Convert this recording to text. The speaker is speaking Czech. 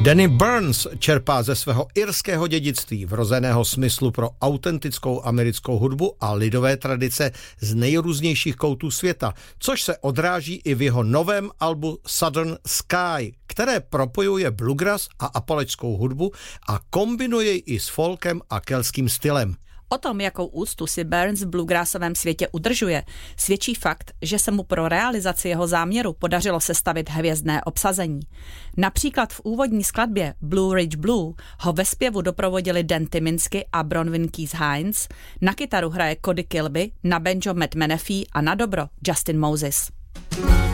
Danny Burns čerpá ze svého irského dědictví vrozeného smyslu pro autentickou americkou hudbu a lidové tradice z nejrůznějších koutů světa, což se odráží i v jeho novém albu Southern Sky, které propojuje bluegrass a apalečskou hudbu a kombinuje ji i s folkem a keltským stylem. O tom, jakou úctu si Burns v bluegrassovém světě udržuje, svědčí fakt, že se mu pro realizaci jeho záměru podařilo sestavit hvězdné obsazení. Například v úvodní skladbě Blue Ridge Blue ho ve zpěvu doprovodili Dan Tyminsky a Bronwyn Keith-Hines, na kytaru hraje Cody Kilby, na banjo Matt Menefee a na dobro Justin Moses.